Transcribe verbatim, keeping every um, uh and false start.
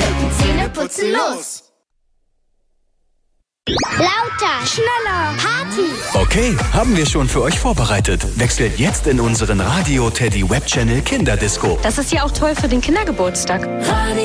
Zähneputzen los! Lauter, schneller, Party! Okay, haben wir schon für euch vorbereitet. Wechselt jetzt in unseren Radio Teddy Web Channel Kinderdisco. Das ist ja auch toll für den Kindergeburtstag. Radio